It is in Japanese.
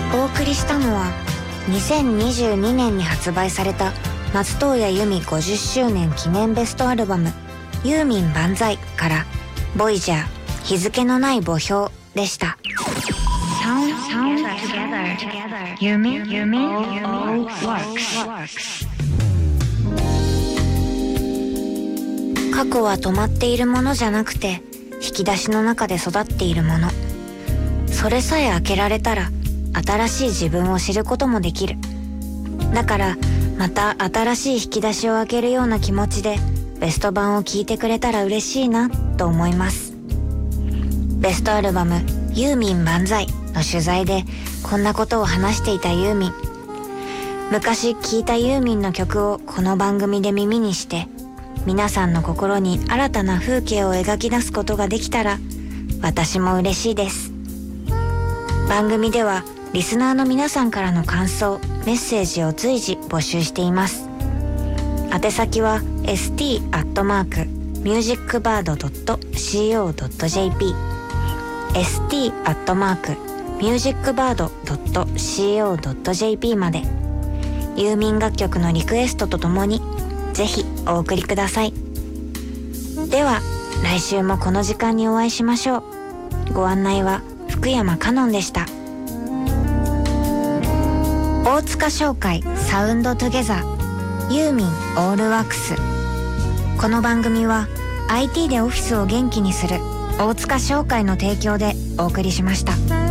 お送りしたのは2022年に発売された松任谷由実50周年記念ベストアルバムユーミン万歳からボイジャー日付のない墓標でした。過去は止まっているものじゃなくて引き出しの中で育っているもの。それさえ開けられたら新しい自分を知ることもできる。だからまた新しい引き出しを開けるような気持ちでベスト版を聴いてくれたら嬉しいなと思います。ベストアルバムユーミン万歳の取材でこんなことを話していたユーミン。昔聴いたユーミンの曲をこの番組で耳にして皆さんの心に新たな風景を描き出すことができたら私も嬉しいです。番組ではリスナーの皆さんからの感想、メッセージを随時募集しています。宛先は st@musicbird.co.jp st@musicbird.co.jp までユーミン楽曲のリクエストとともにぜひお送りください。では来週もこの時間にお会いしましょう。ご案内は福山かのんでした。大塚商会サウンドトゥゲザーユーミンオールワークス。この番組は IT でオフィスを元気にする大塚商会の提供でお送りしました。